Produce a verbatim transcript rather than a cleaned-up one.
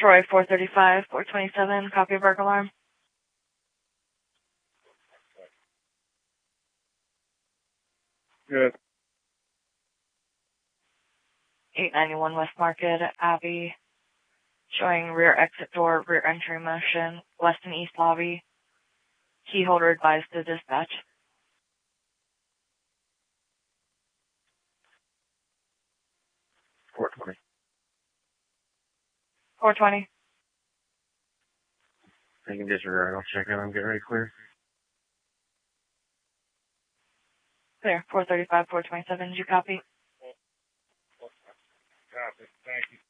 Troy, four thirty-five, four twenty-seven, copy of arc alarm. Good. eight ninety-one West Market, Abbey, showing rear exit door, rear entry motion, west and east lobby. Key holder advised to dispatch. four twenty. four twenty. You can disregard. I'll check it. I'm getting ready to clear. Clear. four thirty-five, four twenty-seven. Did you copy? Copy. Thank you.